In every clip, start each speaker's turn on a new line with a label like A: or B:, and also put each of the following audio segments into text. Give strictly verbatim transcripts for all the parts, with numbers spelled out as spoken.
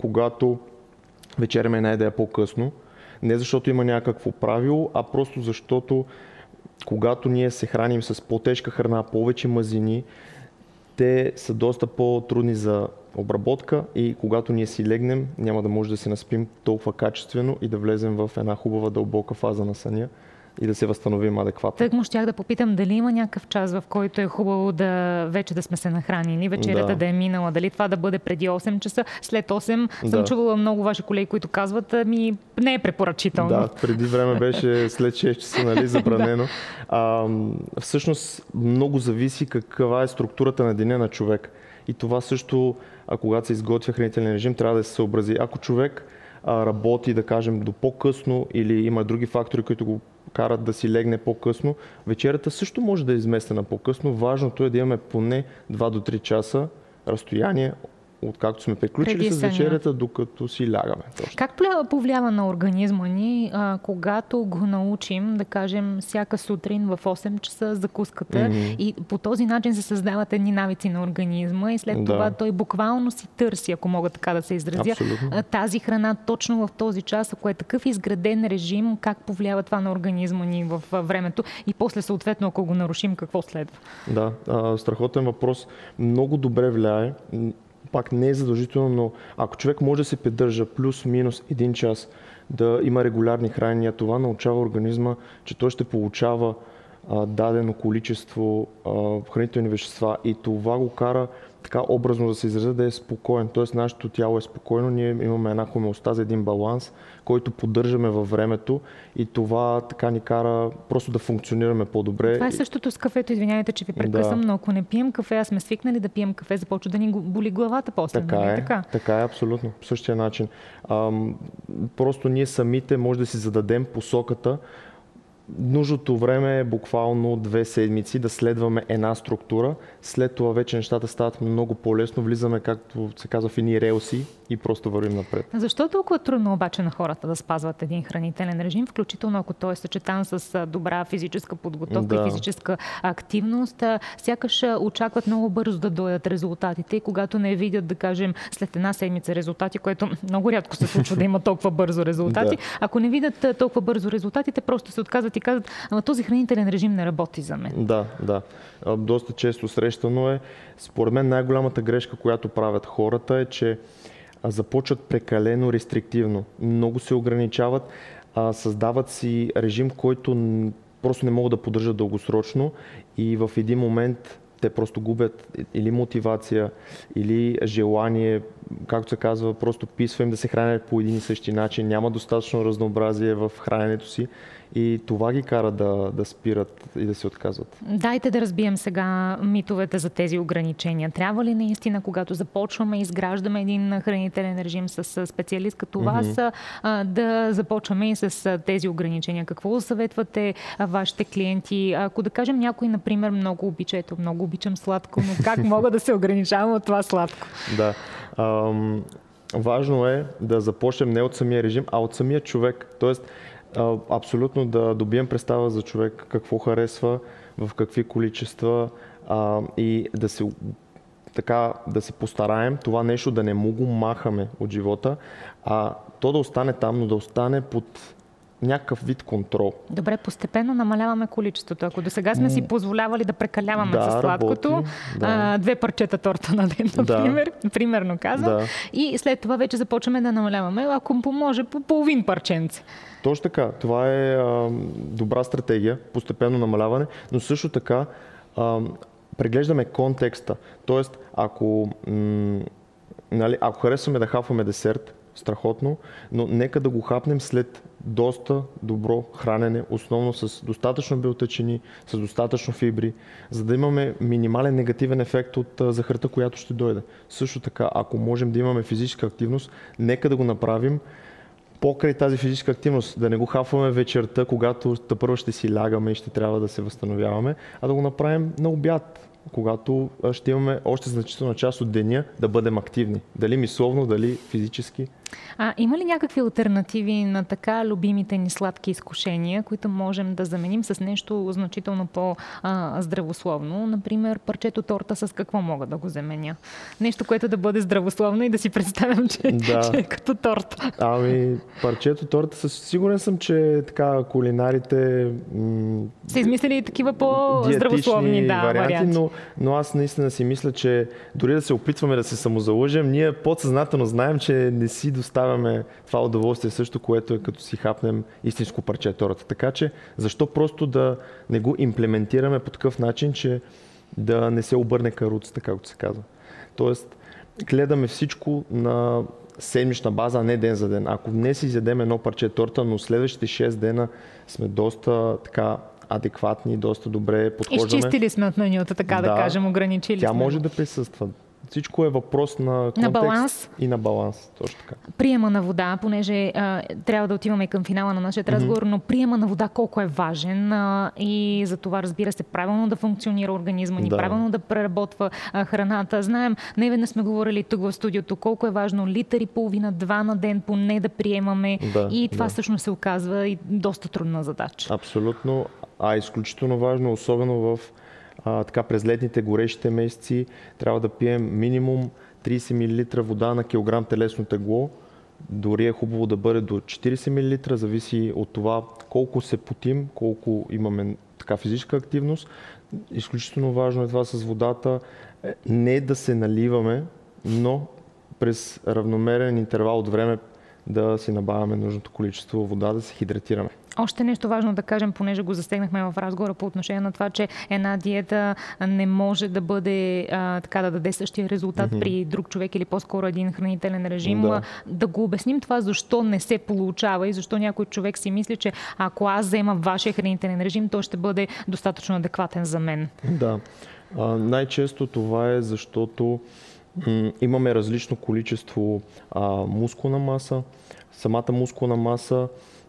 A: когато вечеряме една идея по-късно. Не защото има някакво правило, а просто защото когато ние се храним с по-тежка храна, повече мазнини, те са доста по-трудни за обработка и когато ние си легнем, няма да може да се наспим толкова качествено и да влезем в една хубава дълбока фаза на съня и да се възстановим адекватно.
B: Тък му щях да попитам дали има някакъв час, в който е хубаво да вече да сме се нахранили, вечерята да, да е минала, дали това да бъде преди осем часа, след осем. Да. Съм чувала много ваши колеги, които казват, ми не е препоръчително.
A: Да, преди време беше след шест часа, нали, забранено. Да. А, всъщност много зависи каква е структурата на деня на човек. И това също, а когато се изготвя хранителен режим, трябва да се съобрази. Ако човек а, работи, да кажем, до по-късно или има други фактори, които го карат да си легне по-късно, вечерята също може да е изместена по-късно. Важното е да имаме поне два до три часа разстояние, откакто сме приключили с вечерята, докато си лягаме. Точно.
B: Как повлиява на организма ни, а, когато го научим, да кажем, всяка сутрин в осем часа закуската mm-hmm. и по този начин се създават едни навици на организма и след да. това той буквално си търси, ако мога така да се изразя, Абсолютно. тази храна точно в този час, ако е такъв изграден режим, как повлиява това на организма ни в времето и после съответно, ако го нарушим, какво следва?
A: Да, а, страхотен въпрос. Много добре влияе. Пак не е задължително, но ако човек може да се придържа плюс-минус един час, да има регулярни хранения, това научава организма, че той ще получава а, дадено количество а, хранителни вещества и това го кара така образно да се изразя, да е спокоен. Тоест нашето тяло е спокойно, ние имаме една хомеостаза, един баланс, който поддържаме във времето и това така ни кара просто да функционираме по-добре.
B: Това е същото с кафето, извинявайте, че ви прекъсвам, да. но ако не пием кафе, а сме свикнали да пием кафе, започва да ни боли главата после.
A: Така е, така? така е, абсолютно, по същия начин. Ам, просто ние самите може да си зададем посоката. Нужното време е буквално две седмици да следваме една структура. След това вече нещата стават много по-лесно. Влизаме, както се казва, в едни релси и просто вървим напред.
B: Защо е толкова трудно обаче на хората да спазват един хранителен режим, включително ако той е съчетан с добра физическа подготовка да. и физическа активност? Сякаш очакват много бързо да дойдат резултатите и когато не видят, да кажем, след една седмица резултати, което много рядко се случва да има толкова бързо резултати, да. ако не видят толкова бързо резултатите, просто се отказват и казват, ама този хранителен режим не работи за мен.
A: Да, да. Доста често срещано е. Според мен най-голямата грешка, която правят хората е, че започват прекалено рестриктивно. Много се ограничават, създават си режим, който просто не могат да поддържат дългосрочно и в един момент те просто губят или мотивация, или желание, както се казва, просто писва им да се хранят по един и същи начин, няма достатъчно разнообразие в храненето си и това ги кара да, да спират и да се отказват. Да
B: Дайте да разбием сега митовете за тези ограничения. Трябва ли наистина, когато започваме и изграждаме един хранителен режим с специалист като вас, mm-hmm. да започваме и с тези ограничения? Какво съветвате вашите клиенти? Ако да кажем някой, например, много обича, ето, много обичам сладко, но как мога да се ограничавам от това сладко?
A: Да. Ам, важно е да започнем не от самия режим, а от самия човек. Тоест, абсолютно да добием представа за човек какво харесва, в какви количества а, и да се, така, да се постараем това нещо да не му го махаме от живота, а то да остане там, но да остане под някакъв вид контрол.
B: Добре, постепенно намаляваме количеството. Ако до сега сме си позволявали да прекаляваме
A: да,
B: с сладкото,
A: работи, да.
B: а, две парчета торта на ден, например, да. примерно казвам,
A: да.
B: и след това вече започваме да намаляваме, ако поможе, по половин парченце.
A: Точно така. Това е а, добра стратегия, постепенно намаляване, но също така а, преглеждаме контекста. Тоест, ако, м- нали, ако харесваме да хапваме десерт, страхотно, но нека да го хапнем след доста добро хранене, основно с достатъчно белтъчини, с достатъчно фибри, за да имаме минимален негативен ефект от захарта, която ще дойде. Също така, ако можем да имаме физическа активност, нека да го направим покрай тази физическа активност, да не го хапваме вечерта, когато тъпърво ще си лягаме и ще трябва да се възстановяваме, а да го направим на обяд. когато ще имаме още значителна част от деня да бъдем активни. Дали мисловно, дали физически.
B: А има ли някакви алтернативи на така любимите ни сладки изкушения, които можем да заменим с нещо значително по-здравословно? Например, парчето торта с какво мога да го заменя? Нещо, което да бъде здравословно и да си представям, че, да. че е като торта.
A: Ами, парчето торта, със сигурен съм, че така кулинарите м-
B: са измислили и такива по-здравословни да,
A: варианти,
B: варианти.
A: Но, но аз наистина си мисля, че дори да се опитваме да се самозалъжем, ние подсъзнателно знаем, че не си доставяме това удоволствие също, което е като си хапнем истинско парче торта. Така че, защо просто да не го имплементираме по такъв начин, че да не се обърне каруцата, както се казва. Тоест, гледаме всичко на седмична база, а не ден за ден. Ако днес изядем едно парче торта, но следващите шест дена сме доста така адекватни, доста добре подхождаме.
B: Изчистили сме от менюта, така да, да кажем, ограничили
A: тя
B: сме.
A: Тя може да присъства. Всичко е въпрос на контекст
B: на баланс.
A: И на баланс. Точно така.
B: Приема на вода, понеже а, трябва да отиваме към финала на нашия mm-hmm. разговор, но приема на вода колко е важен а, и за това, разбира се, правилно да функционира организма ни, да. правилно да преработва а, храната. Знаем, неведнъж сме говорили тук в студиото колко е важно литър и половина, два на ден поне да приемаме да, и това да. всъщност се оказва и доста трудна задача.
A: Абсолютно, а изключително важно, особено в А, така през летните горещите месеци трябва да пием минимум трийсет милилитра вода на килограм телесно тегло. Дори е хубаво да бъде до четирийсет милилитра, зависи от това колко се потим, колко имаме така физическа активност. Изключително важно е това с водата. Не да се наливаме, но през равномерен интервал от време да си набавяме нужното количество вода, да се хидратираме.
B: Още нещо важно да кажем, понеже го застегнахме в разговора по отношение на това, че една диета не може да бъде а, така да даде същия резултат mm-hmm. при друг човек или по-скоро един хранителен режим. Да. да го обясним това, защо не се получава и защо някой човек си мисли, че ако аз взема вашия хранителен режим, той ще бъде достатъчно адекватен за мен. Да.
A: А, най-често това е защото м- имаме различно количество а, мускулна маса. Самата мускулна маса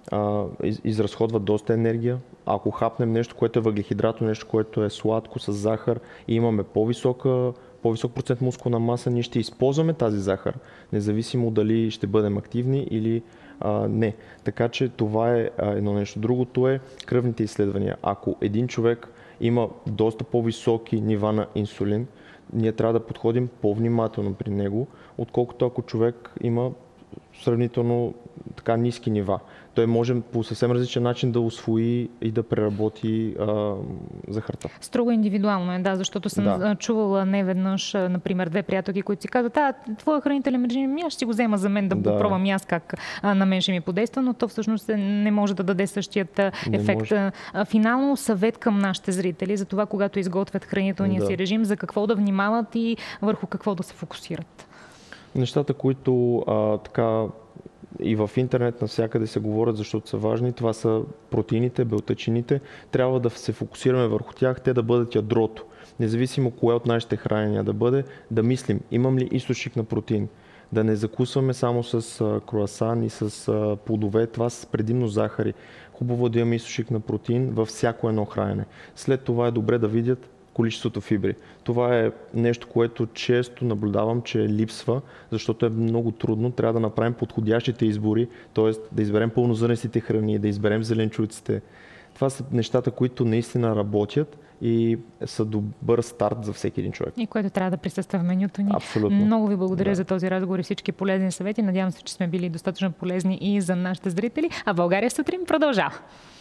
A: изразходва доста енергия. Ако хапнем нещо, което е въглехидратно, нещо, което е сладко с захар и имаме по-висока, по-висок процент мускулна маса, ние ще използваме тази захар, независимо дали ще бъдем активни или а, не. Така че това е а, едно нещо. Другото е кръвните изследвания. Ако един човек има доста по-високи нива на инсулин, ние трябва да подходим по-внимателно при него, отколкото ако човек има сравнително така ниски нива. Той може по съвсем различен начин да усвои и да преработи а, захарта.
B: Строго индивидуално е, да, защото съм да. чувала неведнъж, например, две приятелки, които си казват, а, твоя хранителен режим, аз ще си го взема за мен да, да. пробвам и аз как а, на мен ще ми подейства, но то всъщност не може да даде същият ефект. А, финално съвет към нашите зрители за това, когато изготвят хранителния да. си режим, за какво да внимават и върху какво да се фокусират.
A: Нещата, които а, така и в интернет навсякъде се говорят, защото са важни. Това са протеините, белтъчините. Трябва да се фокусираме върху тях, те да бъдат ядрото. Независимо кое от нашите хранения да бъде, да мислим, имам ли източник на протеин. Да не закусваме само с а, круасан и с а, плодове, това с предимно захари. Хубаво да имаме източник на протеин във всяко едно хранене. След това е добре да видят количеството фибри. Това е нещо, което често наблюдавам, че липсва, защото е много трудно. Трябва да направим подходящите избори, т.е. да изберем пълнозърнестите храни, да изберем зеленчуците. Това са нещата, които наистина работят и са добър старт за всеки един човек.
B: И което трябва да присъства в менюто ни.
A: Абсолютно.
B: Много ви благодаря да. за този разговор и всички полезни съвети. Надявам се, че сме били достатъчно полезни и за нашите зрители. А България сутрин продължава.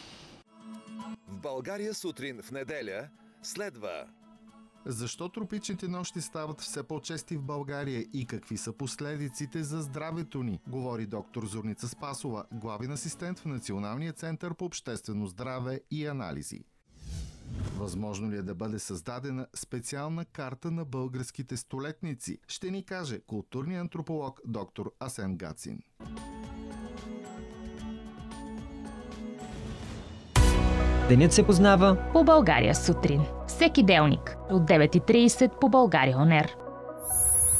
C: В България сутрин в неделя следва.
D: Защо тропичните нощи стават все по-чести в България и какви са последиците за здравето ни, говори доктор Зорница Спасова, главен асистент в Националния център по обществено здраве и анализи. Възможно ли е да бъде създадена специална карта на българските столетници? Ще ни каже културният антрополог доктор Асен Гацин.
E: Денят се познава
B: по България сутрин. Всеки делник от девет и трийсет по България ОНЕР.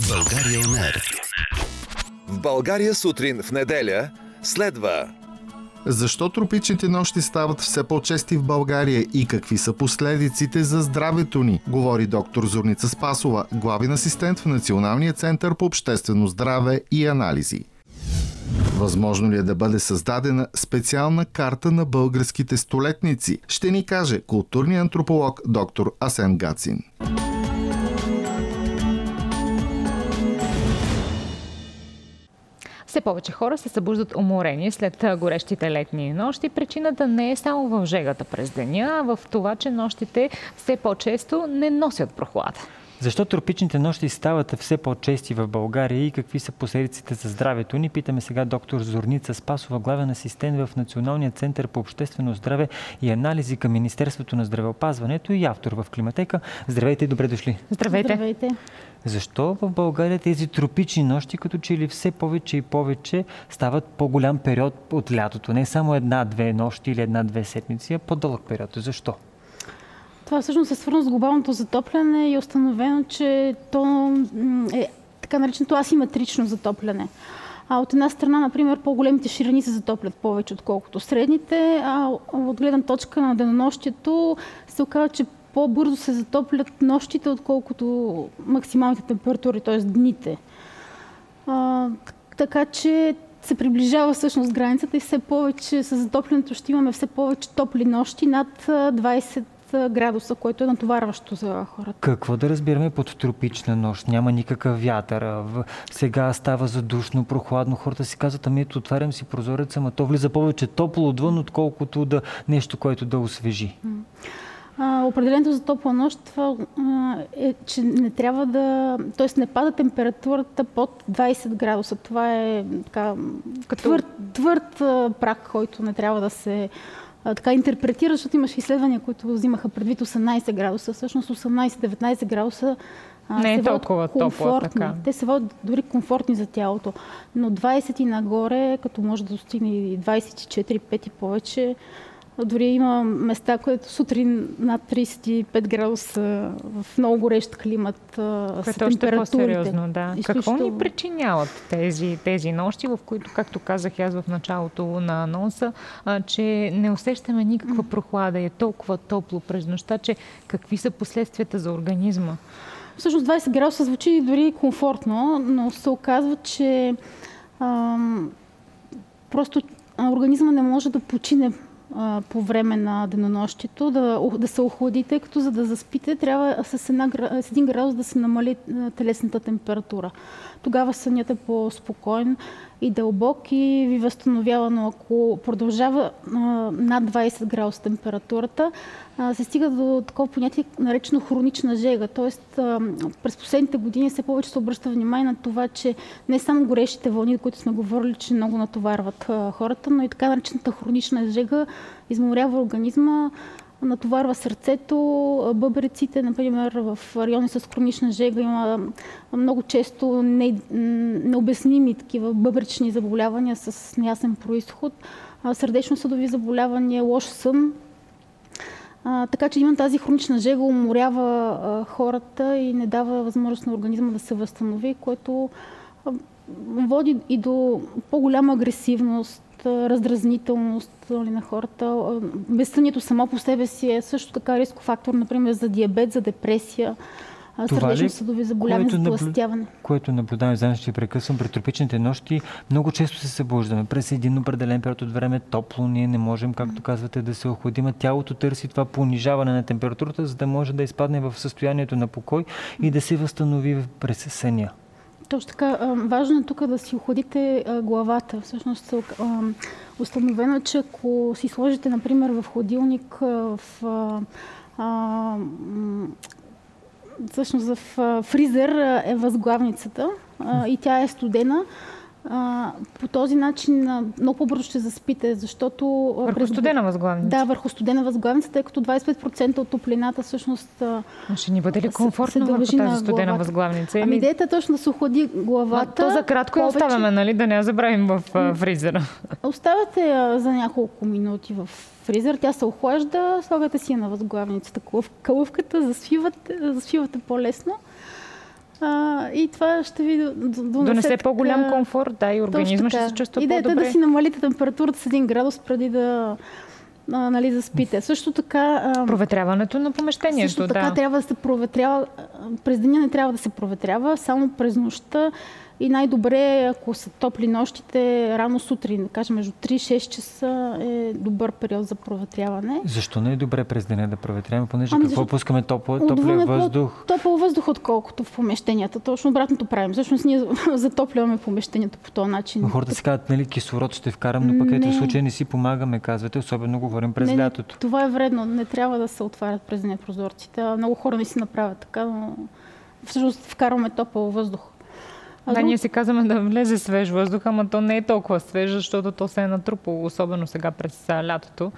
C: България ОНЕР. В България сутрин в неделя следва.
D: Защо тропичните нощи стават все по-чести в България и какви са последиците за здравето ни, говори доктор Зорница Спасова, главен асистент в Националния център по обществено здраве и анализи. Възможно ли е да бъде създадена специална карта на българските столетници? Ще ни каже културният антрополог доктор Асен Гацин.
B: Все повече хора се събуждат уморени след горещите летни нощи. Причината не е само в жегата през деня, а в това, че нощите все по-често не носят прохлада.
E: Защо тропичните нощи стават все по-чести в България и какви са последиците за здравето ни? Питаме сега доктор Зорница Спасова, главен асистент в Националния център по обществено здраве и анализи към Министерството на здравеопазването и автор в Климатека. Здравейте и добре дошли!
B: Здравейте!
F: Здравейте!
E: Защо в България тези тропични нощи, като че ли все повече и повече стават по-голям период от лятото? Не само една-две нощи или една-две седмици, а по-дълъг период. Защо?
F: Това всъщност е свързано с глобалното затопляне и е установено, че то е така нареченото асиметрично затопляне. А от една страна, например, по-големите ширини се затоплят повече, отколкото средните, а от гледна точка на денонощието се оказва, че по-бързо се затоплят нощите, отколкото максималните температури, т.е. дните. А, така че се приближава всъщност границата и все повече с затоплянето ще имаме все повече топли нощи над двайсет градуса, което е натоварващо за хората.
E: Какво да разбираме под тропична нощ? Няма никакъв вятър. Сега става задушно, прохладно. Хората си казват, ами ето, отварям си прозореца, ама то влиза повече топло отвън, отколкото да нещо, което да освежи.
F: А, определението за топла нощ това, а, е, че не трябва да... Тоест не пада температурата под двайсет градуса. Това е така, Като... твърд, твърд а, прак, който не трябва да се а, така интерпретира, защото имаше изследвания, които взимаха предвид осемнайсет градуса. Всъщност осемнайсет-деветнайсет градуса а,
B: не е
F: се
B: толкова топла, така.
F: Те се водят дори комфортни за тялото. Но двайсет и нагоре, като може да достигне и двайсет и четири пет и повече, дори има места, където сутрин над трийсет и пет градуса в много горещ климат с температурите.
B: По-сериозно, да. Какво ни причиняват тези, тези нощи, в които, както казах аз в началото на анонса, а, че не усещаме никаква прохлада и е толкова топло през нощта, че какви са последствията за организма?
F: Всъщност двайсет градуса звучи дори комфортно, но се оказва, че ам, просто организма не може да почине по време на денонощието, да, да се охлади, тъй като за да заспите трябва с, една, с един градус да се намали телесната температура. Тогава сънят е по-спокоен и дълбок и ви възстановява, но ако продължава а, над двайсет градуса температурата, а, се стига до такова понятие, наречено хронична жега. Тоест, а, през последните години все повече се обръща внимание на това, че не само горещите вълни, които сме говорили, че много натоварват а, хората, но и така наречената хронична жега изморява организма, натоварва сърцето, бъбреците, например, в райони с хронична жега има много често не, необясними такива бъбречни заболявания с неясен происход, сърдечно-съдови заболявания, лош сън. А, така че има тази хронична жега, уморява а, хората и не дава възможност на организма да се възстанови, което а, води и до по-голяма агресивност, раздразнителност на хората. Безсънието само по себе си е също така рисков фактор, например, за диабет, за депресия, сърдечно-съдови заболявания, за тлъстяване.
E: Което наблюдаваме, заедно ще прекъсвам, при тропичните нощи много често се събуждаме. През един определен период от време топло, ние не можем, както казвате, да се охладим. Тялото търси това понижаване на температурата, за да може да изпадне в състоянието на покой и да се възстанови през съня.
F: Точно така. Важно е тук да си охладите главата. Всъщност установено е, че ако си сложите, например, в хладилник, в, а, всъщност в фризер е възглавницата а, и тя е студена, А, по този начин а, много по-бързо ще заспите, защото...
B: Върху през... студена възглавница?
F: Да, върху студена възглавница, тъй като двайсет и пет процента от топлината всъщност... А,
B: ще ни бъде ли комфортно върху тази студена възглавница?
F: Ами идеята е точно да се охлади главата.
B: А, то за кратко я оставяме, нали? Да не я забравим в а, фризера.
F: Оставяте я за няколко минути в фризер, тя се охлажда, слагате си я на възглавницата, кълъвката, засвивате, засвивате по-лесно. А, и това ще ви донесе,
B: донесе по-голям комфорт, да, и организма ще се чувства по-добре.
F: Идеята е да си намалите температурата с един градус преди да а, нали, заспите. Също така... А,
B: проветряването на помещението,
F: също така
B: да.
F: трябва да се проветрява. През деня не трябва да се проветрява, само през нощта. И най-добре, ако са топли нощите, рано сутрин, да кажем между три и шест часа е добър период за проветряване.
E: Защо не е добре през деня да проветряваме? Понеже
F: ами,
E: какво пускаме топлия, топлия въздух?
F: Топъл въздух, отколкото в помещенията. Точно обратното правим. Всъщност ние затопляме помещението по този начин.
E: Но хората си казват, нали, кислород ще вкарам, но пък ето в случай не си помагаме, казвате, особено говорим през
F: не,
E: лятото.
F: Не, това е вредно. Не трябва да се отварят през деня прозорците. Много хора не си направят така, но всъщност вкарваме топъл въздух.
B: Да, друг... ние си казваме да влезе свеж въздух, ама то не е толкова свеж, защото то се е натрупало, особено сега през лятото.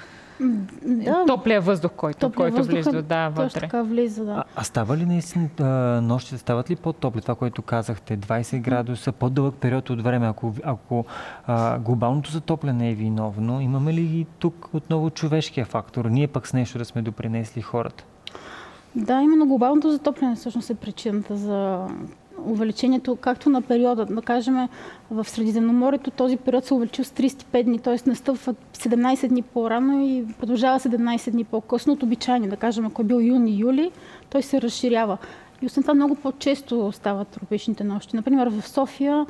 B: Да, топлия въздух, който,
F: топлия
B: който
F: въздух,
B: влиза да, вътре.
F: Точно така влиза, да.
E: А, а става ли наистина нощите, стават ли по-топли? Това, което казахте, двайсет градуса, по-дълъг период от време. Ако, ако а, глобалното затопляне е виновно, имаме ли и тук отново човешкия фактор? Ние пък с нещо да сме допринесли хората?
F: Да, именно глобалното затопляне всъщност е причината за увеличението, както на периода, да кажем, в Средиземноморието този период се увеличил с трийсет и пет дни, т.е. настъпва седемнайсет дни по-рано и продължава седемнайсет дни по-късно от обичайни. Да кажем, ако е бил юни-юли, той се разширява. И освен това много по-често стават тропичните нощи. Например, в София,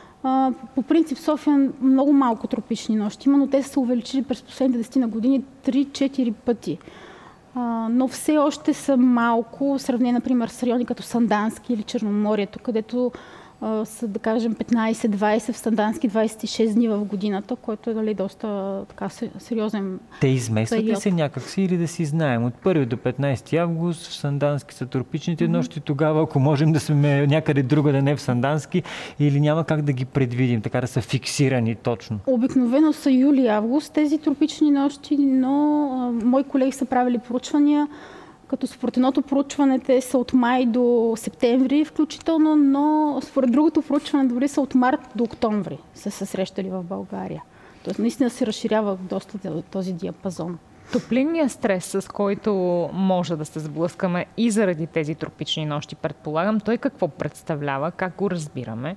F: по принцип в София много малко тропични нощи има, но те са се увеличили през последните десет години три-четири пъти. Uh, но все още са малко, в сравнение, например, с райони като Сандански или Черноморието, където uh, са, да кажем, петнайсет-двайсет, в Сандански двайсет и шест дни в годината, което е, дали, доста така сериозен.
E: Те изместват ли се някакси или да си знаем? От първи до петнайсети август в Сандански са тропичните mm-hmm. нощи, тогава, ако можем да сме някъде друга, да не в Сандански, или няма как да ги предвидим, така да са фиксирани точно?
F: Обикновено са юли-август тези тропични нощи, но а, мои колеги са правили проучвания, като според едното проучване те са от май до септември включително, но според другото проучване дори са от март до октомври са се срещали в България. Тоест наистина се разширява доста този диапазон.
B: Топлинният стрес, с който може да се сблъскаме и заради тези тропични нощи, предполагам, той какво представлява, как го разбираме?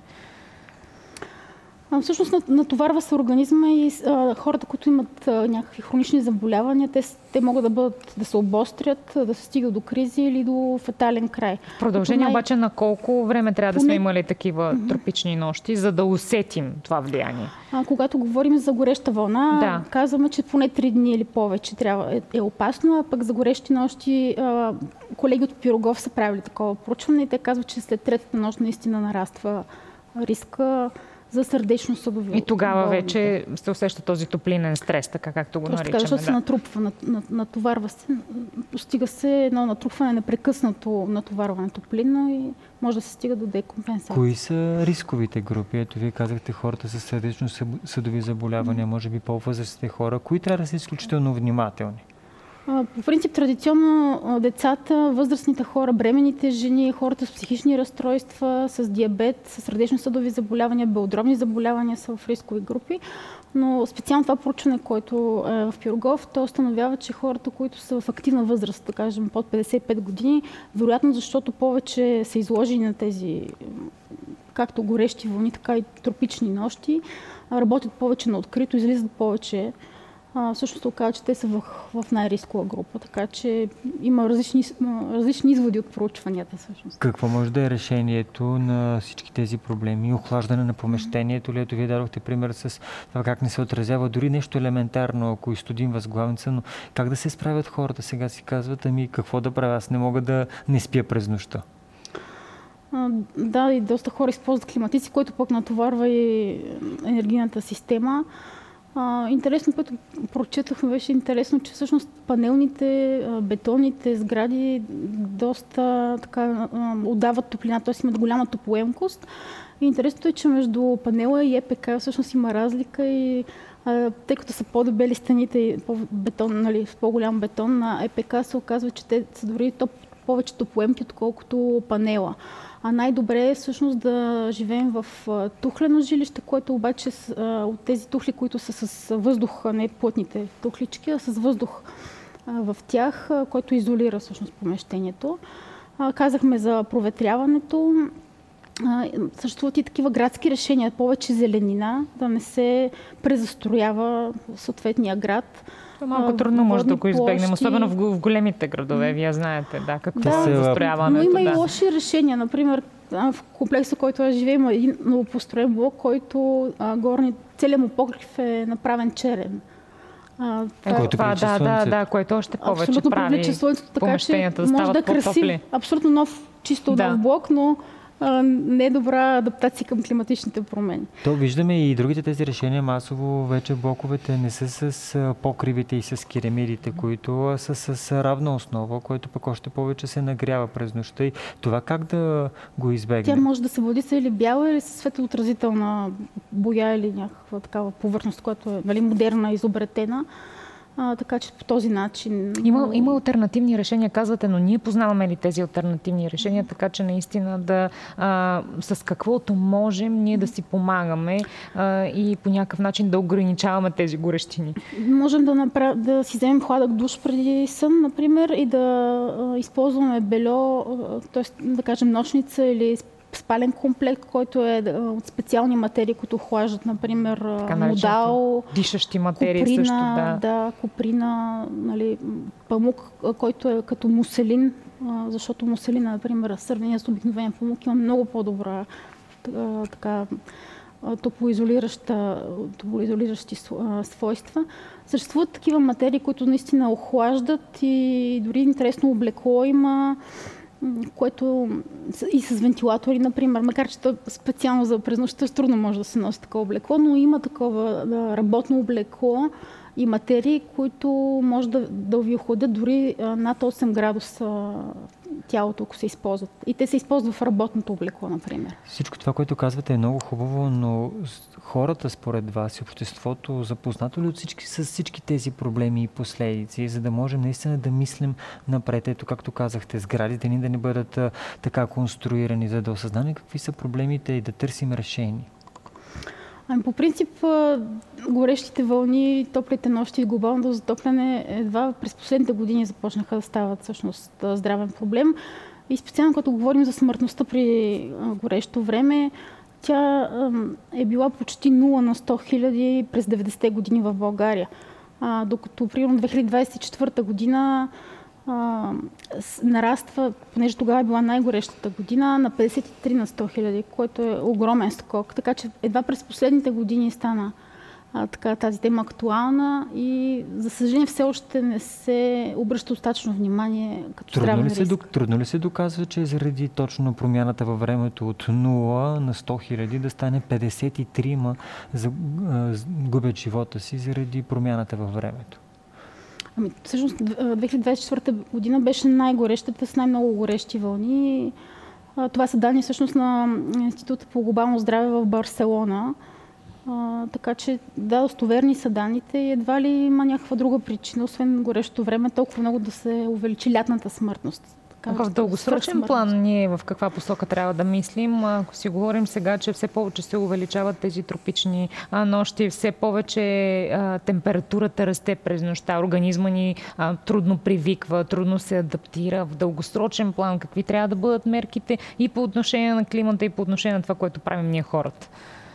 F: Всъщност натоварва се организма и а, хората, които имат а, някакви хронични заболявания, те, те могат да бъдат, да се обострят, да се стига до кризи или до фатален край.
B: В продължение най... обаче на колко време трябва да Поне... сме имали такива mm-hmm. тропични нощи, за да усетим това влияние?
F: А, когато говорим за гореща вълна,
B: да.
F: казваме, че поне три дни или повече трябва, е, е опасно, а пък за горещи нощи а, колеги от Пирогов са правили такова проучване и те казват, че след третата нощ наистина нараства риска за сърдечно-съдови.
B: И тогава болните. Вече се усеща този топлинен стрес, така както го
F: Точно
B: наричаме.
F: Така, защото
B: да.
F: се натрупва, натоварва се, постига се едно натрупване, непрекъснато натоварване топлинно и може да се стига до декомпенсация.
E: Кои са рисковите групи? Ето вие казахте хората с сърдечно-съдови заболявания, може би по-възрастните хора. Кои трябва да са изключително внимателни?
F: По принцип, традиционно децата, възрастните хора, бременните жени, хората с психични разстройства, с диабет, с сърдечно-съдови заболявания, белодробни заболявания са в рискови групи. Но специално това проучване, което е в Пирогов, то установява, че хората, които са в активна възраст, да кажем под петдесет и пет години, вероятно защото повече са изложени на тези както горещи вълни, така и тропични нощи, работят повече на открито, излизат повече. А, всъщност се оказва, че те са в, в най-рискова група, така че има различни, различни изводи от проучванията. Всъщност.
E: Какво може да е решението на всички тези проблеми? Охлаждане на помещението ли? Ето вие дадохте пример с това как не се отразява дори нещо елементарно, ако изстудим възглавница, но как да се справят хората? Сега си казват, ами какво да правя? Аз не мога да не спя през нощта.
F: А, да, и доста хора използват климатици, което пък натоварва и енергийната система. Uh, интересно, което прочетахме, беше интересно, че всъщност панелните, бетонните сгради доста така отдават топлина, т.е. имат голяма топлоемкост. И интересното е, че между панела и ЕПК всъщност има разлика и uh, тъй като са по-дебели стените и по-бетон, нали, с по-голям бетон на ЕПК се оказва, че те са дори топ, повече топлоемки, отколкото панела. А най-добре е всъщност да живеем в тухлено жилище, което обаче от тези тухли, които са с въздух, не плътните тухлички, а с въздух в тях, който изолира всъщност помещението. Казахме за проветряването. а, съществуват и такива градски решения, повече зеленина, да не се презастроява съответния град.
B: Малко трудно може да го избегнем, особено в големите градове. Вие знаете, да, какво
F: да,
B: е застрояването.
F: Но има
B: да.
F: и лоши решения. Например, в комплекса, който аз живея, има един новопостроен блок, който а, горни, целият му покрив е направен черен.
B: А, това, е, това да, да, да, което още повече
F: абсолютно
B: прави
F: слънцето, така,
B: помещенията да
F: може
B: стават
F: да е красив, абсолютно нов, чисто
B: да.
F: нов блок, но а, не е добра адаптация към климатичните промени.
E: То виждаме и другите тези решения масово вече блоковете не са с покривите и с керамидите, които са с равна основа, което пък още повече се нагрява през нощта. И това как да го избегне?
F: Тя може да се води са или бяла, или със светлоотразителна боя или някаква такава повърхност, която е, нали, модерна, изобретена. А, така че по този начин...
B: Има, има алтернативни решения, казвате, но ние познаваме ли тези алтернативни решения, така че наистина да а, с каквото можем ние да си помагаме а, и по някакъв начин да ограничаваме тези горещини?
F: Можем да, направ... да си вземем хладък душ преди сън, например, и да а, използваме бельо, т.е. да кажем нощница или спален комплект, който е от специални материи, които охлаждат, например, модал,
B: дишащи материи
F: куприна,
B: също, да.
F: да, куприна, нали, памук, който е като муселин, защото муселина, например, в сравнение с обикновен памук, има много по-добра така топлоизолиращи свойства. Съществуват такива материи, които наистина охлаждат и дори интересно облекло има, което и с вентилатори, например, макар че специално за през нощта трудно може да се носи такова облекло, но има такова да, работно облекло и материи, които може да, да ви охладят дори над осем градуса тялото, ако се използват. И те се използват в работното облекло, например.
E: Всичко това, което казвате, е много хубаво, но хората, според вас и обществото, запознато ли от всички, с всички тези проблеми и последици, за да можем наистина да мислим напред? Ето, както казахте, сградите ни да не бъдат а, така конструирани, за да осъзнаме какви са проблемите и да търсим решения.
F: Ами, по принцип, горещите вълни, топлите нощи и глобалното затопляне едва през последните години започнаха да стават всъщност здравен проблем. И специално, когато говорим за смъртността при горещо време, тя е била почти нула на сто хиляди през деветдесетте години в България. А, докато, примерно, две хиляди двадесет и четвърта година а, нараства, понеже тогава е била най-горещата година, на петдесет и три на сто хиляди, което е огромен скок. Така че едва през последните години стана а, така, тази тема актуална и, за съжаление, все още не се обръща достатъчно внимание като здравен риск.
E: Трудно ли се доказва, че заради точно промяната във времето от нула на сто хиляди да стане петдесет и три губят живота си заради промяната във времето?
F: Ами, всъщност, две хиляди двадесет и четвърта година беше най-горещата с най-много горещи вълни. Това са данни всъщност на Института по глобално здраве в Барселона. А, така че, да, достоверни са данните и едва ли има някаква друга причина, освен горещото време, толкова много да се увеличи лятната смъртност.
B: В дългосрочен план ние в каква посока трябва да мислим? Ако си говорим сега, че все повече се увеличават тези тропични а, нощи, все повече а, температурата расте през нощта, организма ни а, трудно привиква, трудно се адаптира. В дългосрочен план какви трябва да бъдат мерките и по отношение на климата, и по отношение на това, което правим ние хората?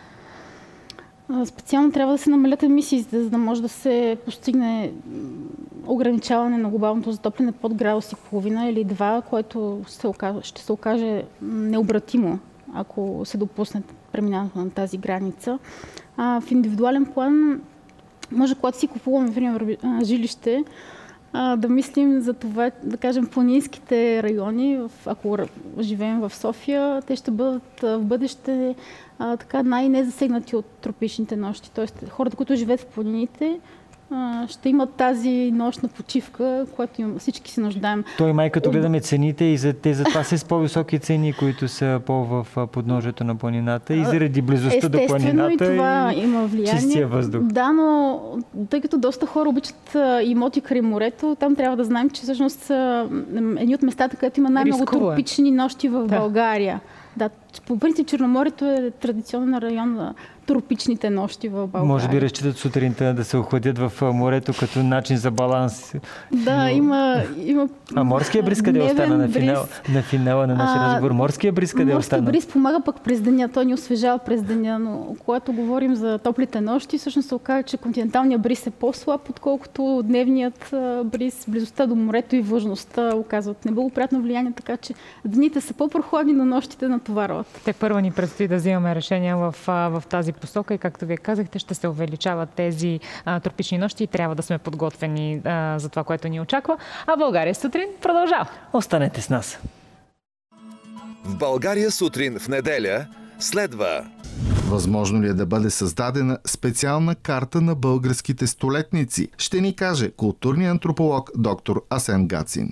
F: Специално трябва да се намалят емисиите, за да може да се постигне ограничаване на глобалното затопляне под градус и половина или два, което ще се окаже необратимо, ако се допусне преминаването на тази граница. А в индивидуален план, може, когато си купуваме, например, жилище, да мислим за това, да кажем, планинските райони, ако живеем в София, те ще бъдат в бъдеще а, така най-незасегнати от тропичните нощи. Тоест, хората, които живеят в планините, а, ще имат тази нощна почивка, която им, всички се нуждаем.
E: Той май като гледаме цените и за, те затова са с по-високи цени, които са по-в подножието на планината и заради близостта до планината
F: и, това и има влияние.
E: Чистия въздух.
F: Да, но тъй като доста хора обичат имоти край морето, там трябва да знаем, че всъщност са едни от местата, където има най-много тропични нощи в да. България. Да, по принцип Черноморието е традиционен район на тропичните нощи в България.
E: Може би разчитат сутринта да се охладят в морето като начин за баланс.
F: Да,
E: Но...
F: има, има...
E: А морския бриз къде остана на, финал, на финала на нашия разговор? Морския бриз къде остана?
F: Морския бриз помага пък през деня. Той ни освежава през деня, но когато говорим за топлите нощи, всъщност се оказва, че континенталният бриз е по-слаб, отколкото дневният бриз. Близостта до морето и влажността оказват неблагоприятно влияние, така че дните са по-прохладни, но нощите натоварват.
B: Те първо ни предстои да взимаме решения в, в тази посока и както вие казахте, ще се увеличават тези а, тропични нощи и трябва да сме подготвени а, за това, което ни очаква. А България сутрин продължава.
E: Останете с нас.
C: В България сутрин в неделя следва.
D: Възможно ли е да бъде създадена специална карта на българските столетници? Ще ни каже културният антрополог доктор Асен Гацин.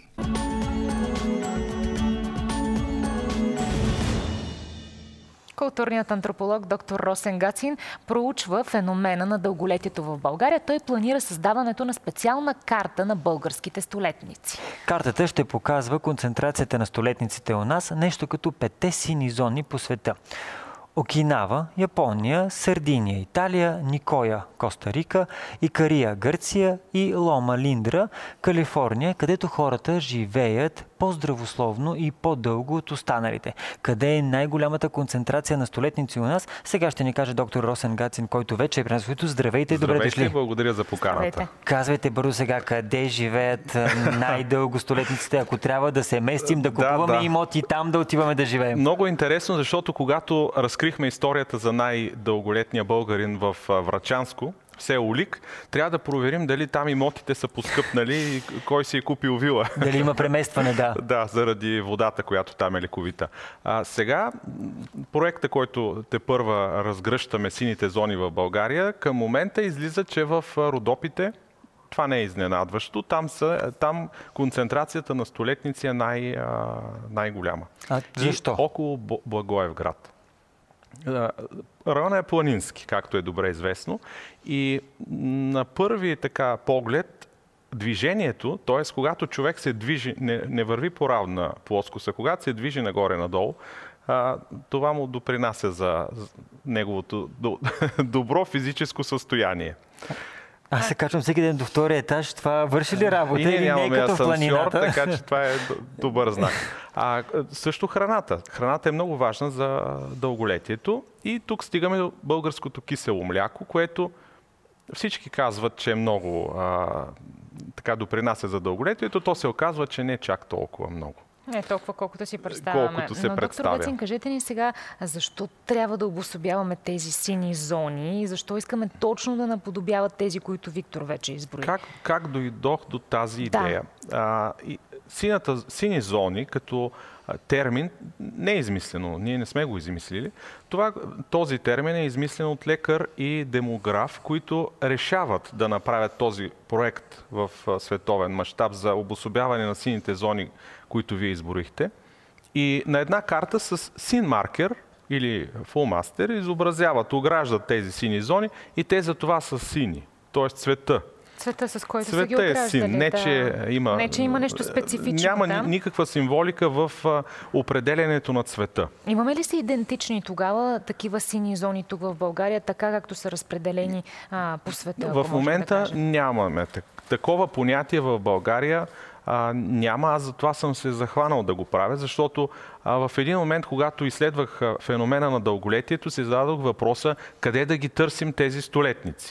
B: Културният антрополог доктор Росен Гацин проучва феномена на дълголетието в България. Той планира създаването на специална карта на българските столетници.
E: Картата ще показва концентрацията на столетниците у нас, нещо като петте сини зони по света. Окинава, Япония, Сардиния, Италия, Никоя, Коста Рика, Икария, Гърция и Лома Линдра, Калифорния, където хората живеят по-здравословно и по-дълго от останалите. Къде е най-голямата концентрация на столетници у нас? Сега ще ни каже доктор Росен Гацин, който вече е при нас. Здравейте и добре дошли.
G: Благодаря за поканата.
B: Здравейте.
E: Казвайте бързо сега, къде живеят най-дълго столетниците, ако трябва да се местим, да купуваме да, да. имоти там, да отиваме да живеем.
G: Много интересно, защото когато разкрихме историята за най-дълголетния българин в Врачанско, в село Лик, трябва да проверим дали там имотите са поскъпнали и кой си е купил вила.
E: Дали има преместване, да.
G: Да, заради водата, която там е лековита. А, сега, проекта, който те първа разгръщаме сините зони в България, към момента излиза, че в Родопите, това не е изненадващо, там, са, там концентрацията на столетници е най, а, най-голяма.
E: А защо?
G: И около Благоевград. Районът е планински, както е добре известно. И на първи така поглед движението, т.е. когато човек се движи, не, не върви по равна плоскост, а когато се движи нагоре-надолу, а, това му допринася за неговото добро физическо състояние.
E: Аз се качвам всеки ден до втория етаж. Това върши ли работа?
G: И ние нямаме
E: не е като в планината?
G: Така че това е добър знак. А също храната. Храната е много важна за дълголетието. И тук стигаме до българското кисело мляко, което всички казват, че е много а, така допринася за дълголетието. То се оказва, че не е чак толкова много.
B: Не толкова, колкото си представяме.
G: Колкото се
B: Но,
G: представя.
B: доктор Гацин, кажете ни сега, защо трябва да обособяваме тези сини зони и защо искаме точно да наподобяват тези, които Виктор вече изброи?
G: Как, как дойдох до тази идея? Да. А, и, сината, сини зони като термин не е измислено. Ние не сме го измислили. Това, този термин е измислен от лекар и демограф, които решават да направят този проект в световен мащаб за обособяване на сините зони, които вие изброихте. И на една карта с син маркер или фулмастер изобразяват, ограждат тези сини зони и те за това са сини, т.е. цвета.
B: Цвета, с който
G: Цвета
B: са ги ограждали.
G: е син. Не,
B: да.
G: че има,
B: не, че има нещо специфично.
G: Няма
B: да?
G: никаква символика в определенето на цвета.
B: Имаме ли са идентични тогава такива сини зони тук в България, така както са разпределени а, по света?
G: В момента да нямаме такова понятие в България. А, няма, аз затова съм се захванал да го правя, защото а, в един момент, когато изследвах а, феномена на дълголетието, си зададох въпроса къде да ги търсим тези столетници.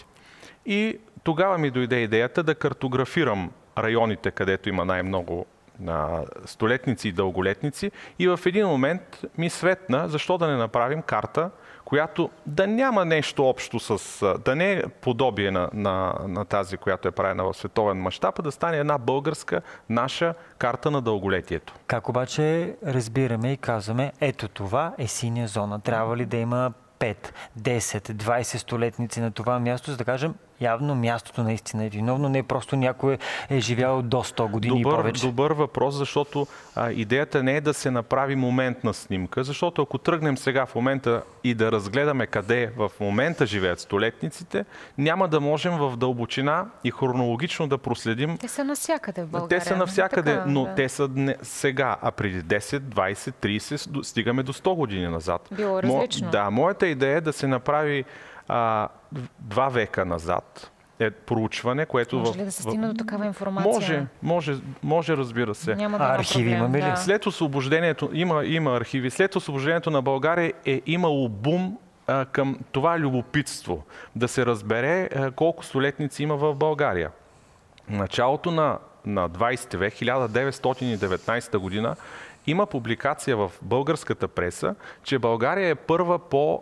G: И тогава ми дойде идеята да картографирам районите, където има най-много а, столетници и дълголетници. И в един момент ми светна, защо да не направим карта, която да няма нещо общо с... да не е подобие на, на, на тази, която е правена в световен мащаб, а да стане една българска, наша карта на дълголетието.
E: Как обаче разбираме и казваме, ето това е синя зона. Трябва ли да има пет, десет, двайсет столетници на това място, за да кажем, явно мястото наистина е виновно, не просто някой е живял до сто години
G: добър,
E: и повече.
G: Добър въпрос, защото а, идеята не е да се направи моментна снимка, защото ако тръгнем сега в момента и да разгледаме къде в момента живеят столетниците, няма да можем в дълбочина и хронологично да проследим.
B: Те са навсякъде в България.
G: Те са навсякъде,
B: така,
G: но
B: да.
G: те са не, сега, а преди десет, двайсет, трийсет, стигаме до сто години назад.
B: Било различно.
G: Мо, да, моята идея е да се направи а, два века назад. Е проучване, което...
B: Може
G: в,
B: ли да се стигне до такава информация?
G: Може, може, може, разбира се.
B: Няма да
E: а архиви имаме ли?
B: Да.
G: След освобождението, има, има архиви, след освобождението на България е имало бум а, към това любопитство, да се разбере а, колко столетници има в България. Началото на, на двайсети век, хиляда деветстотин и деветнайсета година, има публикация в българската преса, че България е първа по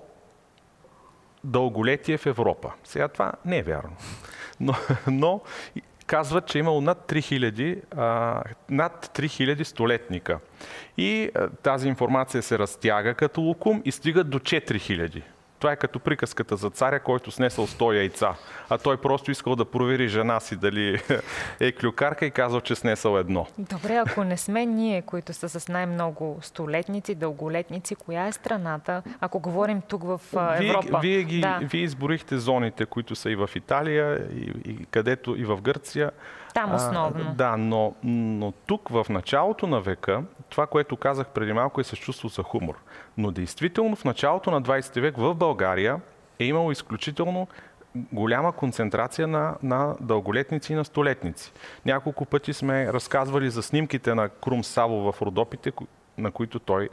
G: дълголетие в Европа. Сега това не е вярно. Но, но казват, че е имало над три хиляди, а, над три хиляди столетника. И а, тази информация се разтяга като лукум и стига до четири хиляди. Това е като приказката за царя, който снесъл сто яйца. А той просто искал да провери жена си дали е клюкарка и казал, че снесъл едно.
B: Добре, ако не сме ние, които са с най-много столетници, дълголетници, коя е страната, ако говорим тук в Европа?
G: Вие, вие, ги,
B: да.
G: вие изборихте зоните, които са и в Италия, и, и където и в Гърция.
B: Там основно.
G: А, да, но, но тук в началото на века, това, което казах преди малко, е с чувство за хумор. Но действително в началото на двайсети век в България е имало изключително голяма концентрация на, на дълголетници и на столетници. Няколко пъти сме разказвали за снимките на Крум Саво в Родопите, на които той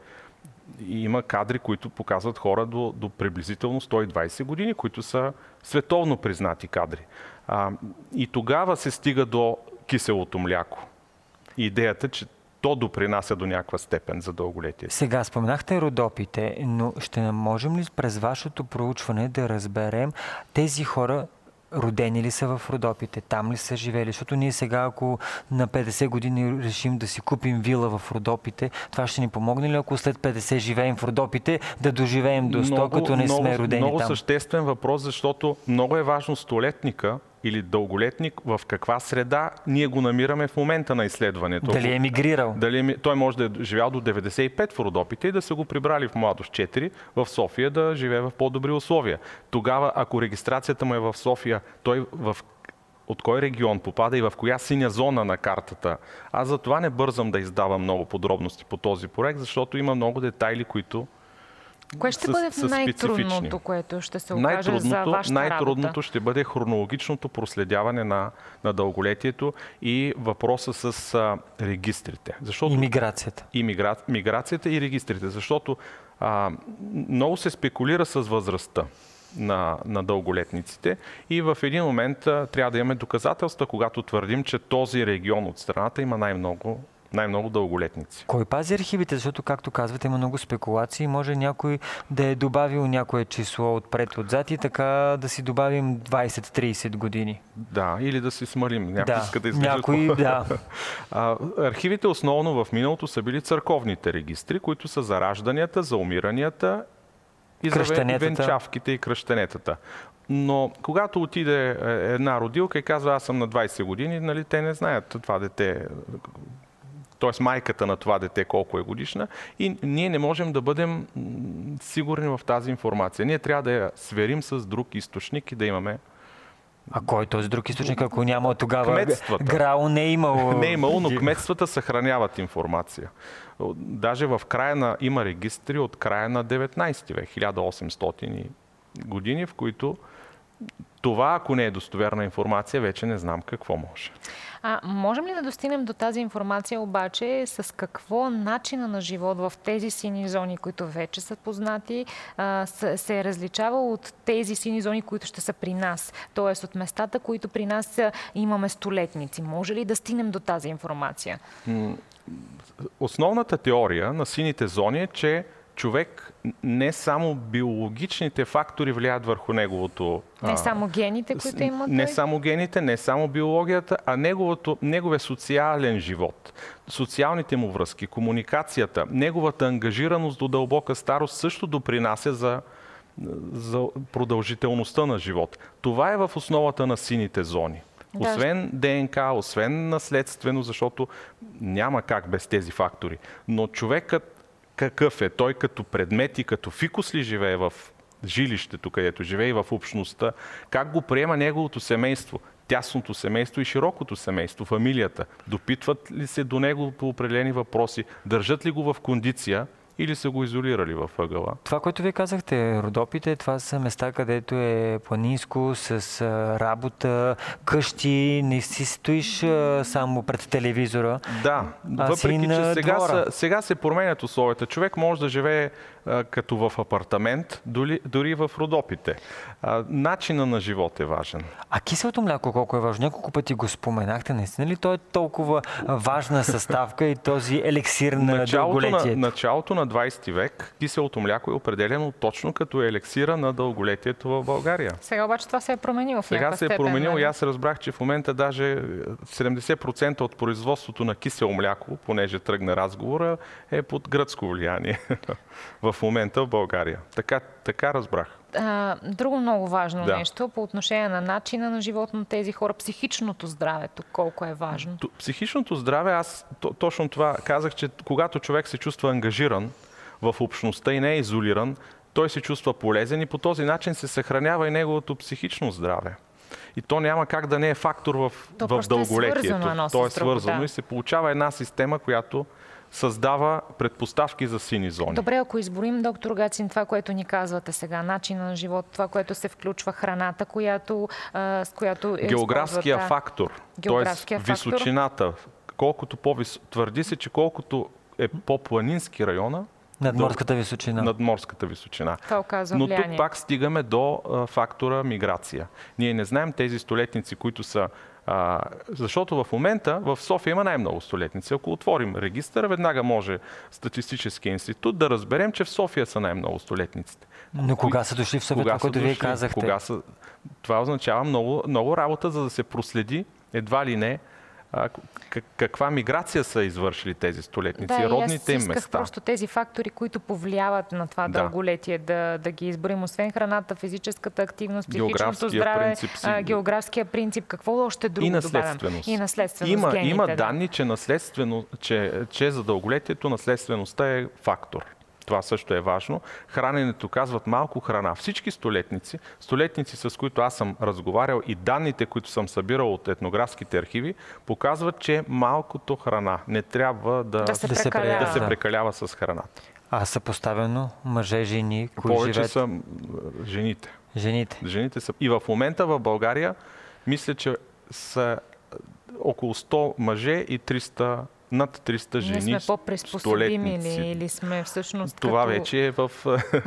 G: има кадри, които показват хора до, до приблизително сто и двайсет години, които са световно признати кадри. А, и тогава се стига до киселото мляко. Идеята, че то допринася до някаква степен за дълголетие.
E: Сега споменахте Родопите, но ще можем ли през вашето проучване да разберем тези хора родени ли са в Родопите, там ли са живели? Защото ние сега, ако на петдесет години решим да си купим вила в Родопите, това ще ни помогне ли, ако след петдесет живеем в Родопите, да доживеем до сто,
G: много,
E: като не
G: много,
E: сме родени
G: много
E: там?
G: Много съществен въпрос, защото много е важно столетника или дълголетник в каква среда ние го намираме в момента на изследването.
E: Дали е емигрирал?
G: Дали, той може да е живял до деветдесет и пет в Родопите и да са го прибрали в младост четири в София да живее в по-добри условия. Тогава, ако регистрацията му е в София, той в от кой регион попада и в коя синя зона на картата. Аз за това не бързам да издавам много подробности по този проект, защото има много детайли, които
B: Кое ще
G: с,
B: бъде най-трудното, което ще се окаже за вашата
G: Най-трудното
B: работа?
G: ще бъде хронологичното проследяване на, на дълголетието и въпроса с а, регистрите. Защото,
E: и миграцията.
G: И мигра... миграцията и регистрите. Защото а, много се спекулира с възрастта на, на дълголетниците и в един момент а, трябва да имаме доказателства, когато твърдим, че този регион от страната има най-много най-много дълголетници.
E: Кой пази архивите? Защото, както казвате, има много спекулации. Може някой да е добавил някое число отпред-отзад и така да си добавим двайсет-трийсет години.
G: Да, или да си смалим. Някой
E: да,
G: иска да изглежда.
E: някой, да.
G: А, архивите основно в миналото са били църковните регистри, които са за ражданията, за умиранията и за венчавките и кръщенетата. Но когато отиде една родилка и казва, аз съм на двайсет години, нали, те не знаят това дете, т.е. майката на това дете колко е годишна, и ние не можем да бъдем сигурни в тази информация. Ние трябва да я сверим с друг източник и да имаме...
E: А кой е този друг източник, ако няма тогава?
G: Кметствата.
E: ГРАО не е имало.
G: Не е имало, но кметствата съхраняват информация. Даже в края на... Има регистри от края на деветнайсети век, хиляда и осемстотини години, в които това, ако не е достоверна информация, вече не знам какво може.
B: А можем ли да достигнем до тази информация обаче с какво начина на живот в тези сини зони, които вече са познати, се е различавал от тези сини зони, които ще са при нас? Тоест от местата, които при нас имаме столетници. Може ли да стигнем до тази информация?
G: Основната теория на сините зони е, че човек не само биологичните фактори влияят върху неговото...
B: Не само гените, които има той?
G: Не само гените, не само биологията, а неговото, неговия социален живот, социалните му връзки, комуникацията, неговата ангажираност до дълбока старост също допринася за, за продължителността на живот. Това е в основата на сините зони.
B: Да.
G: Освен ДНК, освен наследствено, защото няма как без тези фактори. Но човекът какъв е? Той като предмет и като фикус ли живее в жилището, където живее и в общността? Как го приема неговото семейство? Тясното семейство и широкото семейство, фамилията? Допитват ли се до него по определени въпроси? Държат ли го в кондиция или са го изолирали във ъгъла.
E: Това, което вие казахте, Родопите, това са места, където е планинско, с работа, къщи, не си стоиш само пред телевизора.
G: Да, въпреки че сега, са, сега се променят условията. Човек може да живее а, като в апартамент, дори, дори в Родопите. А, начина на живот е важен.
E: А киселото мляко колко е важно? Няколко пъти го споменахте. Наистина ли то е толкова важна съставка и този еликсир на дълголетието?
G: На, началото на двайсети век киселото мляко е определено точно като еликсира на дълголетието в България.
B: Сега обаче това се е променило в
G: Сега
B: някаква
G: се е
B: степен,
G: променило
B: нали?
G: и аз разбрах, че в момента даже седемдесет процента от производството на кисело мляко, понеже тръгна разговора, е под гръцко влияние в момента в България. Така, така разбрах.
B: А, друго много важно
G: Да.
B: нещо по отношение на начина на живот на тези хора, психичното здраве, тук колко е важно.
G: Т- Психичното здраве, аз т- точно това казах, че когато човек се чувства ангажиран в общността и не е изолиран, той се чувства полезен и по този начин се съхранява и неговото психично здраве. И то няма как да не е фактор в,
B: То
G: в
B: просто е
G: дълголетието.
B: свързано едно с
G: То е
B: друго,
G: свързано
B: да.
G: и се получава една система, която създава предпоставки за сини зони.
B: Добре, ако изборим, доктор Гацин, това, което ни казвате сега, начина на живот, това, което се включва, храната, която, а, с която е
G: Географския
B: да.
G: фактор,
B: Географския
G: т.е.
B: фактор.
G: височината, колкото по-вис... твърди се, че колкото е по-планински района,
E: Надморската височина.
G: надморската височина.
B: Това оказва
G: Но
B: влияние.
G: тук пак стигаме до а, фактора миграция. Ние не знаем тези столетници, които са... А, защото в момента в София има най-много столетници. Ако отворим регистъра, веднага може Статистическия институт да разберем, че в София са най-много столетниците.
E: Но кога са дошли в София, това, което вие казахте?
G: Кога са... Това означава много, много работа, за да се проследи едва ли не а, каква миграция са извършили тези столетници,
B: да,
G: родните им
B: исках
G: места.
B: просто тези фактори, които повлияват на това
G: Да.
B: дълголетие, да, да ги изборим. Освен храната, физическата активност, психичното
G: Географския
B: здраве,
G: принцип си-
B: а, географския принцип, какво още друго
G: И
B: добавям?
G: наследственост.
B: И наследственост.
G: Има,
B: гените,
G: има
B: да.
G: данни, че, наследствено, че, че за дълголетието наследствеността е фактор. Това също е важно. Храненето, казват, малко храна. Всички столетници, столетници, с които аз съм разговарял и данните, които съм събирал от етнографските архиви, показват, че малкото храна не трябва да,
B: Да се
E: Да се
B: прекалява.
G: да се
E: Да.
G: прекалява с храната.
E: А съпоставено мъже, жени, кои
G: Повече
E: живеят?
G: са м, жените.
E: Жените.
G: Жените са... И в момента в България мисля, че са около сто мъже и триста, над триста жени.
B: Ние сме по-приспособими
G: столетници.
B: или, или сме всъщност
G: Това
B: като...
G: вече е в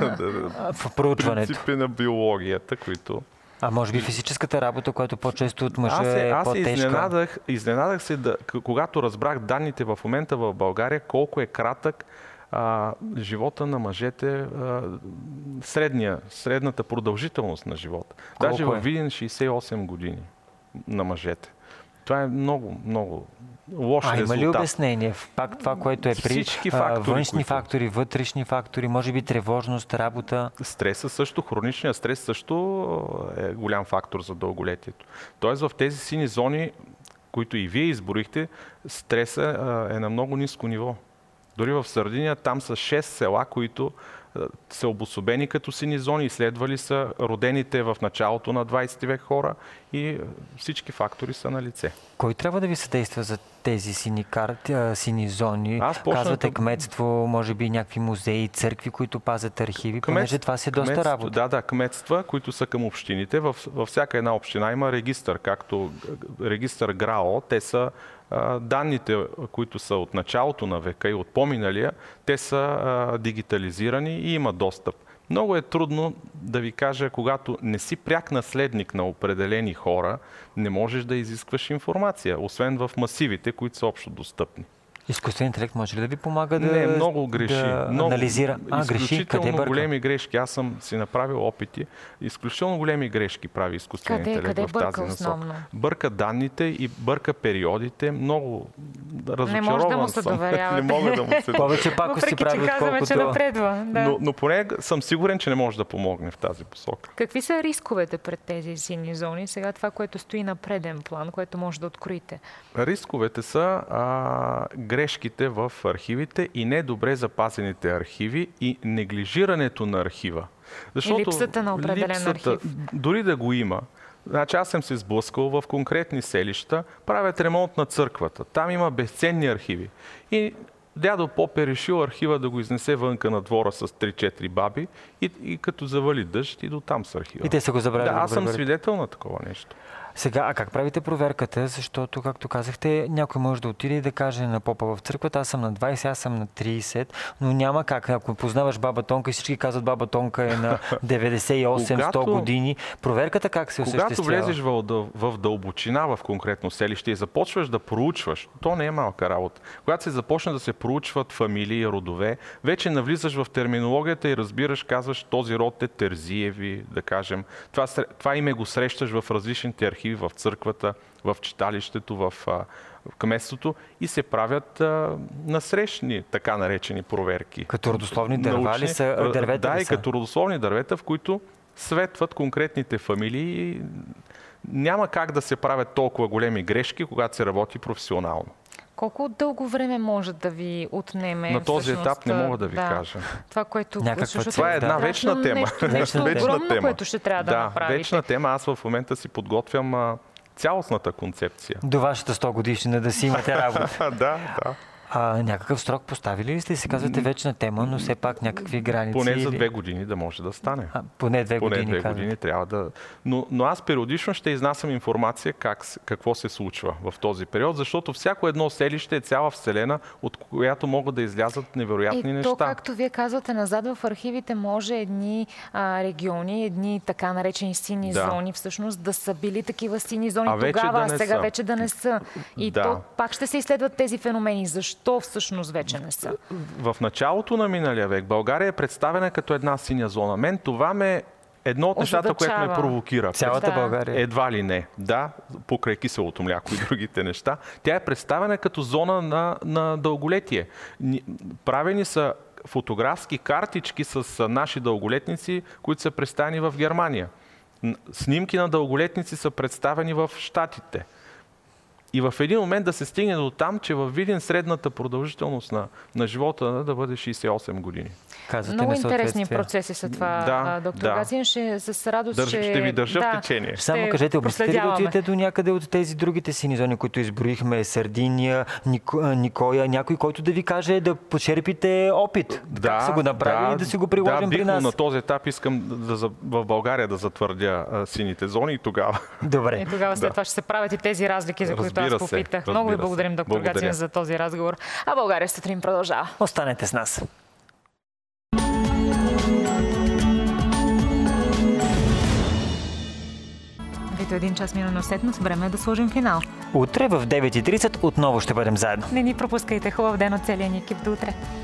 E: В проучването.
G: принципи на биологията, които...
E: А може би физическата работа, която по-често от мъжа
G: Аз се,
E: е
G: аз се
E: по-тежка.
G: изненадах, изненадах се, да, к- когато разбрах данните в момента в България, колко е кратък а, живота на мъжете, а, средния, средната продължителност на живота. Даже
E: Колко
G: в
E: е?
G: Видин шейсет и осем години на мъжете. Това е много, много лош
E: А
G: резултат.
E: има ли обяснение? Пак това, което е при
G: Всички
E: а,
G: фактори,
E: външни
G: които-
E: фактори, вътрешни фактори, може би тревожност, работа?
G: Стреса също, хроничният стрес също е голям фактор за дълголетието. Тоест в тези сини зони, които и вие изборихте, стреса а, е на много ниско ниво. Дори в Сърдиния там са шест села, които а, са обособени като сини зони, изследвали са родените в началото на двайсети век хора и а, всички фактори са на лице.
E: Кой трябва да ви съдейства за тези сини, карти, а, сини зони?
G: Аз почнах
E: Казвате
G: да-
E: кметство, може би някакви музеи, църкви, които пазят архиви, понеже това си е доста
G: кметство-
E: работа.
G: Да, да, кметства, които са към общините. Във, във всяка една община има регистър, както регистър ГРАО. Те са а, данните, които са от началото на века и от по-миналия, те са а, дигитализирани и има достъп. Много е трудно да ви кажа, когато не си пряк наследник на определени хора, не можеш да изискваш информация, освен в масивите, които са общо достъпни.
E: Изкуствен интелект може ли да ви помага да,
G: Не, много греши.
E: да
G: много,
E: анализира? А, греши?
G: изключително
E: Къде бърка?
G: големи грешки. Аз съм си направил опити. Изключително големи грешки прави изкуствен
B: Къде-
G: интелект
B: къде
G: в
B: бърка
G: тази насока.
B: основно?
G: Бърка данните и бърка периодите. Много разочарован
B: Не може да му се
G: съм.
B: доверявате.
G: Не мога да му се
E: Повече пакости
B: Въпреки, че
E: прави,
B: казваме, че
E: отколкото...
B: напредва. Да.
G: но, но поне съм сигурен, че не може да помогне в тази посока.
B: Какви са рисковете пред тези сини зони? Сега това, което стои на преден план, което може да откроите.
G: Рисковете са а, грешките в архивите и недобре запазените архиви и неглижирането на архива. Защото
B: липсата на определен
G: липсата,
B: архив.
G: Дори да го има. Значи аз съм се сблъскал в конкретни селища, правят ремонт на църквата. Там има безценни архиви. И дядо поп е решил архива да го изнесе вънка на двора с три-четири баби и, и като завали дъжд и до там с архива.
E: И те са го забравили.
G: Да,
E: да
G: аз съм
E: преберат.
G: свидетел на такова нещо.
E: Сега, а как правите проверката? Защото, както казахте, някой може да отиде и да каже на попа в църквата, аз съм на двайсет, аз съм на трийсет, но няма как. Ако познаваш баба Тонка и всички казват баба Тонка е на деветдесет и осем сто
G: Когато-
E: години, проверката как се
G: Когато
E: осъществява?
G: влезеш в, дъл- в дълбочина в конкретно селище и започваш да проучваш, то не е малка работа. Когато се започне да се проучват фамилии, родове, вече навлизаш в терминологията и разбираш, казваш, този род е Терзиеви, да кажем. Това, сре- това име го срещаш в различните архиви, в църквата, в читалището, в, а, в кметството и се правят а, насрещни, така наречени проверки.
E: Като родословни дърва ли са?
G: Научни-
E: Дървета
G: Да,
E: ли
G: и
E: са?
G: като родословни дървета, в които светват конкретните фамилии. Няма как да се правят толкова големи грешки, когато се работи професионално.
B: Колко дълго време може да ви отнеме?
G: На този
B: всъщност,
G: етап не мога да ви кажа.
B: Това, което...
E: Някаква
B: защото
E: цел,
G: Това е една
E: да.
G: вечна тема.
B: Нещо, нещо
E: Вечна
B: огромно,
G: тема.
B: което ще трябва да,
G: Да,
B: направите.
G: вечна тема. Аз в момента си подготвям а, цялостната концепция.
E: До вашата сто годишнина да си имате работа.
G: да, да.
E: А, някакъв срок поставили ли сте? Се казвате вечна тема, но все пак някакви граници.
G: Поне за
E: или-
G: две години да може да стане.
E: А, поне две
G: Поне
E: години,
G: две
E: казвате.
G: години трябва да... Но, но аз периодично ще изнасям информация как, с- какво се случва в този период, защото всяко едно селище е цяла вселена, от която могат да излязат невероятни
B: И
G: неща.
B: то, както вие казвате, назад в архивите може едни а, региони, едни така наречени сини
G: Да.
B: зони, всъщност да са били такива сини зони
G: А вече
B: тогава,
G: да
B: а
G: не
B: сега
G: са.
B: вече да не са. И
G: Да.
B: то пак ще се изследват тези феномени. Защо всъщност вече не са?
G: В началото на миналия век България е представена като една синя зона. Мен това ме едно от нещата, което ме
B: Озадачава.
G: провокира.
E: Цялата
B: Да.
E: България.
G: Едва ли не. Да, покрай киселото мляко и другите неща. Тя е представена като зона на, на дълголетие. Ни- Правени са фотографски картички с а, наши дълголетници, които са представени в Германия. Н- Снимки на дълголетници са представени в Щатите. И в един момент да се стигне до там, че във Видин средната продължителност на, на живота да бъде шейсет и осем години.
E: Казвате
B: Много интересни
E: несъответствия.
B: процеси са това,
G: Да,
B: а, доктор
G: да.
B: Гацин. Ще с радост
G: Държа- ще ви държа в
B: да,
G: течение.
E: Само
B: ще
E: кажете, обмислите ли да
B: проследяваме.
E: отидете до някъде от тези другите сини зони, които изброихме, Сардиния, Нико, а, Никоя, някой, който да ви каже да почерпите опит? как са го направили и да си го приложим
G: да,
E: при
G: бих, но
E: нас?
G: на този етап искам да, за- в България да затвърдя а, сините зони и тогава.
E: Добре.
B: И тогава след
G: Да.
B: това ще се правят и тези разлики, за които
G: Разбира
B: аз
G: се,
B: попитах.
G: разбира
B: Много ви
G: се.
B: благодарим, доктор
G: Благодаря.
B: Гацин, за този разговор. А България сутрин продължава.
E: Останете с нас.
B: Вито един час мина на седмица, време е да сложим финал.
E: Утре в девет и трийсет отново ще бъдем заедно.
B: Не ни пропускайте. Хубав ден от целия ни екип. До утре.